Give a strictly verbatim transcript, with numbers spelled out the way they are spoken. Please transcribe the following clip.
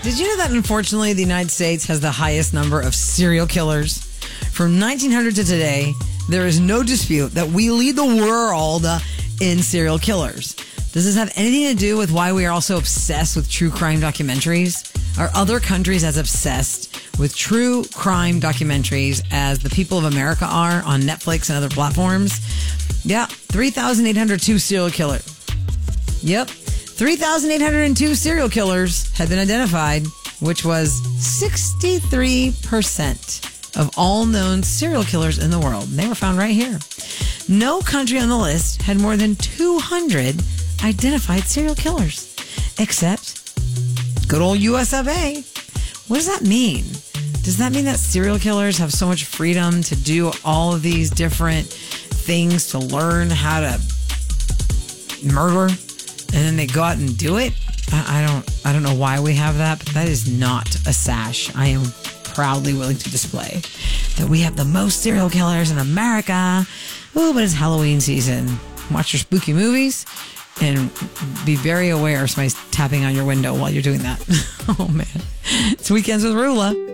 Did you know that unfortunately the United States has the highest number of serial killers? From nineteen hundred to today, there is no dispute that we lead the world in serial killers. Does this have anything to do with why we are also obsessed with true crime documentaries? Are other countries as obsessed with true crime documentaries as the people of America are on Netflix and other platforms? Yeah, three thousand eight hundred two serial killers. Yep, three thousand eight hundred two serial killers have been identified, which was sixty-three percent of all known serial killers in the world. They were found right here. No country on the list had more than two hundred identified serial killers, except good old U S of A. What does that mean? Does that mean that serial killers have so much freedom to do all of these different things to learn how to murder, and then they go out and do it? I, I don't I don't know why we have that, but that is not a sash I am proudly willing to display. That we have the most serial killers in America. Ooh, but it's Halloween season. Watch your spooky movies and be very aware of somebody's tapping on your window while you're doing that. Oh, man. It's Weekends with Rula.